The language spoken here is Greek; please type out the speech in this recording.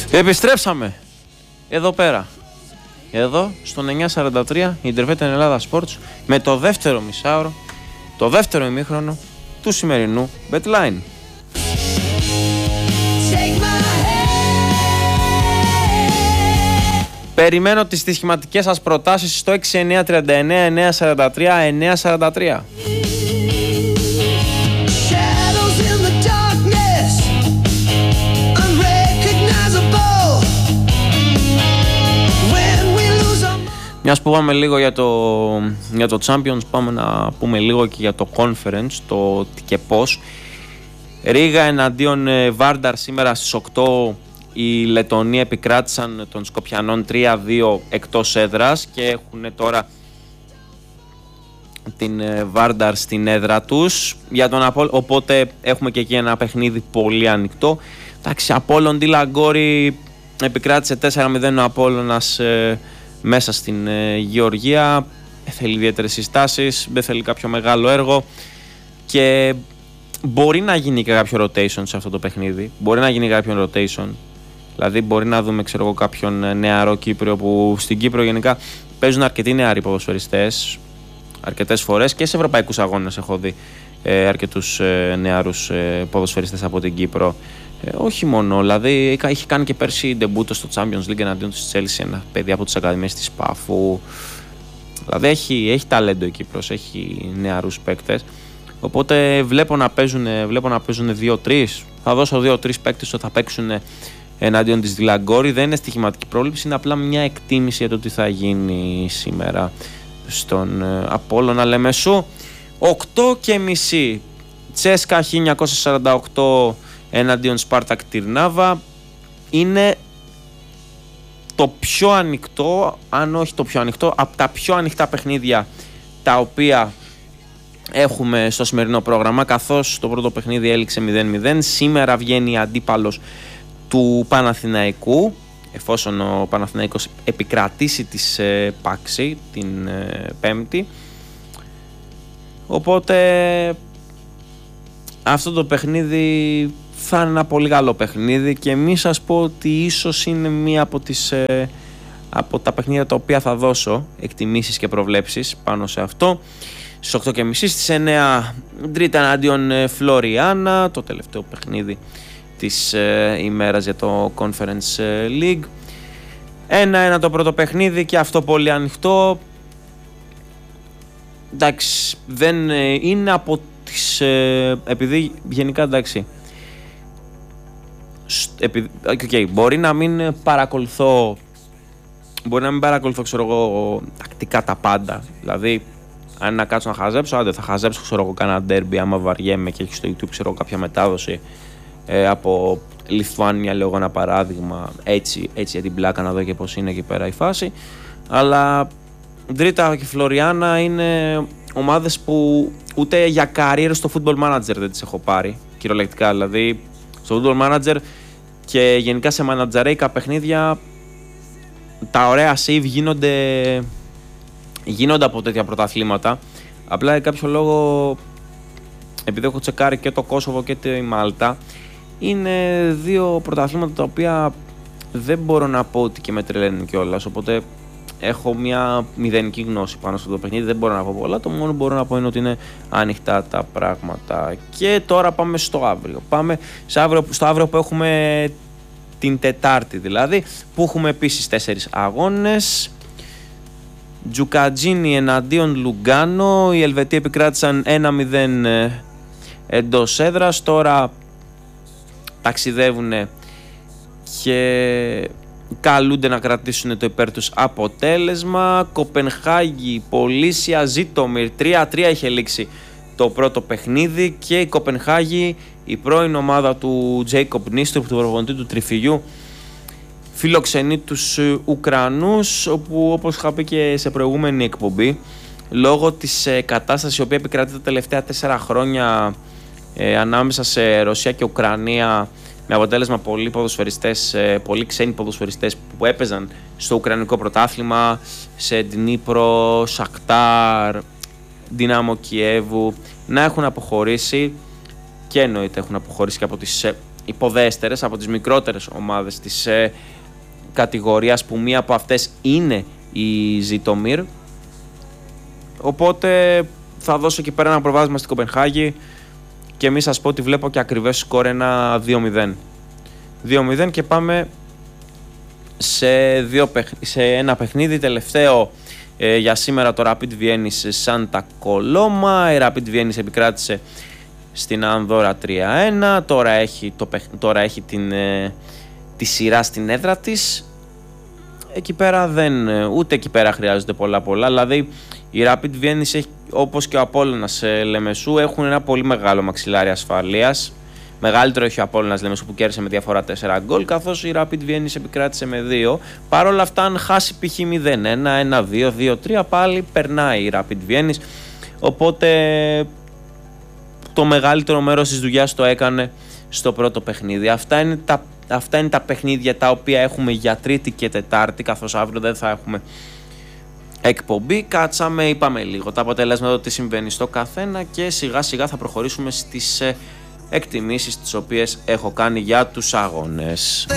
Επιστρέψαμε εδώ πέρα. Εδώ στο 943 Ιντερβέτεν Ελλάδα Sports με το δεύτερο μισάωρο, το δεύτερο ημίχρονο του σημερινού BetLine. Περιμένω τις στοιχηματικές σας προτάσεις στο 6939 943 943. Μιας που πάμε λίγο για το Champions, πάμε να πούμε λίγο και για το Conference, το τι και πώς. Ρίγα εναντίον Βάρνταρ σήμερα στις 8. Οι Λετονοί επικράτησαν των Σκοπιανών 3-2 εκτός έδρας και έχουν τώρα την Βάρνταρ στην έδρα τους. Για τον οπότε έχουμε και εκεί ένα παιχνίδι πολύ ανοιχτό. Εντάξει, Απόλλων Ντιλαγκόρη επικράτησε 4-0 ο Απόλλωνας μέσα στην Γεωργία. Δεν θέλει ιδιαίτερες συστάσεις, δεν θέλει κάποιο μεγάλο έργο και μπορεί να γίνει και κάποιο rotation σε αυτό το παιχνίδι. Μπορεί να γίνει κάποιο rotation. Δηλαδή, μπορεί να δούμε κάποιον νεαρό Κύπριο που στην Κύπρο γενικά παίζουν αρκετοί νεαροί ποδοσφαιριστές. Αρκετές φορές και σε ευρωπαϊκούς αγώνες έχω δει αρκετούς νεαρούς ποδοσφαιριστές από την Κύπρο. Όχι μόνο, δηλαδή είχε κάνει και πέρσι ντεμπούτο στο Champions League εναντίον της Chelsea, ένα παιδί από τις ακαδημίες της Πάφου. Δηλαδή έχει ταλέντο η Κύπρος, έχει νεαρούς παίκτες. Οπότε βλέπω να παίζουν 2-3. Θα δώσω 2-3 παίκτες ότι θα παίξουν εναντίον της Ντιλαγκόρη. Δεν είναι στοιχηματική πρόληψη, είναι απλά μια εκτίμηση για το τι θα γίνει σήμερα στον Απόλλωνα Λεμεσού. 8.30 Τσέσκα 1948 εναντίον Σπάρτακ Τυρνάβα. Είναι το πιο ανοιχτό, αν όχι το πιο ανοιχτό, από τα πιο ανοιχτά παιχνίδια τα οποία έχουμε στο σημερινό πρόγραμμα, καθώς το πρώτο παιχνίδι έληξε 0-0. Σήμερα βγαίνει αντίπαλος του Παναθηναϊκού, εφόσον ο Παναθηναϊκός επικρατήσει της Πάξη την Πέμπτη. Οπότε αυτό το παιχνίδι θα είναι ένα πολύ καλό παιχνίδι και μη σας πω ότι ίσως είναι μία από τα παιχνίδια τα οποία θα δώσω εκτιμήσεις και προβλέψεις πάνω σε αυτό. Στις 8.30, στις 9 Τρίτα εναντίον Φλωριάνα, το τελευταίο παιχνίδι της ημέρας για το Conference League. 1-1 το πρώτο παιχνίδι και αυτό πολύ ανοιχτό. Εντάξει, δεν είναι από τις... επειδή γενικά εντάξει... μπορεί να μην παρακολουθώ ξέρω εγώ τακτικά τα πάντα. Δηλαδή αν να κάτσω να χαζέψω, άντε θα χαζέψω ξέρω εγώ κανένα ντέρμπι άμα βαριέμαι και έχει στο YouTube ξέρω κάποια μετάδοση από Λιθουάνια, λέω ένα παράδειγμα, έτσι για την πλάκα να δω και πώς είναι εκεί πέρα η φάση. Αλλά Τρίτα και Φλωριάνα είναι ομάδες που ούτε για career στο Football Manager δεν τις έχω πάρει, κυριολεκτικά. Δηλαδή στο Football Manager και γενικά σε μανατζαρέικα παιχνίδια τα ωραία save γίνονται από τέτοια πρωταθλήματα. Απλά για κάποιο λόγο, επειδή έχω τσεκάρει και το Κόσοβο και τη Μάλτα, είναι δύο πρωταθλήματα τα οποία δεν μπορώ να πω ότι και με τρελαίνουν κιόλας. Οπότε έχω μια μηδενική γνώση πάνω στο παιχνίδι, δεν μπορώ να πω πολλά. Το μόνο που μπορώ να πω είναι ότι είναι ανοιχτά τα πράγματα. Και τώρα πάμε στο αύριο. Πάμε στο αύριο που έχουμε την Τετάρτη δηλαδή, που έχουμε επίσης 4 αγώνες. Τζουκατζίνι εναντίον Λουγκάνο. Οι Ελβετοί επικράτησαν 1-0 εντός έδρας. Τώρα ταξιδεύουν και καλούνται να κρατήσουν το υπέρ τους αποτέλεσμα. Κοπενχάγη, Πολίσια, Ζίτομιρ 3-3 είχε λήξει το πρώτο παιχνίδι και η Κοπενχάγη, η πρώην ομάδα του Τζέικοπ Νίστροπ, του προπονητή του Τριφυλιού, φιλοξενεί τους Ουκρανούς, όπου όπως είχα πει και σε προηγούμενη εκπομπή, λόγω της κατάστασης η οποία επικρατεί τα τελευταία 4 χρόνια ανάμεσα σε Ρωσία και Ουκρανία, με αποτέλεσμα πολλοί ξένοι ποδοσφαιριστές που έπαιζαν στο Ουκρανικό πρωτάθλημα, σε Ντνίπρο, Σακτάρ, Δυνάμο Κιέβου, να έχουν αποχωρήσει, και εννοείται έχουν αποχωρήσει και από τις υποδέστερες, από τις μικρότερες ομάδες της κατηγορίας, που μία από αυτές είναι η Ζιτομίρ. Οπότε θα δώσω εκεί πέρα ένα προβάδισμα στην Κοπενχάγη και μη σας πω ότι βλέπω και ακριβές σκορ, ένα 2-0. 2-0 και πάμε σε ένα παιχνίδι τελευταίο για σήμερα, το Rapid Βιέννης Σάντα Κολόμα. Η Rapid Βιέννης επικράτησε στην Ανδόρα 3-1, τώρα έχει τη σειρά στην έδρα της. Εκεί πέρα ούτε εκεί πέρα χρειάζονται πολλά, δηλαδή η Rapid Βιέννης έχει, όπως και ο Απόλλωνας Λεμεσού, έχουν ένα πολύ μεγάλο μαξιλάρι ασφαλείας. Μεγαλύτερο έχει ο Απόλλωνας Λεμεσού που κέρδισε με διαφορά 4 γκολ, καθώς η Rapid Βιέννης επικράτησε με 2. Παρ' όλα αυτά, αν χάσει π.χ. 0-1, 1-2, 2-3, πάλι περνάει η Rapid Βιέννης. Οπότε το μεγαλύτερο μέρος της δουλειάς το έκανε στο πρώτο παιχνίδι. Αυτά είναι τα παιχνίδια τα οποία έχουμε για Τρίτη και Τετάρτη, καθώς αύριο δεν θα έχουμε εκπομπή. Κάτσαμε, είπαμε λίγο τα αποτελέσματα, τι συμβαίνει στο καθένα και σιγά σιγά θα προχωρήσουμε στις εκτιμήσεις τις οποίες έχω κάνει για τους αγώνες.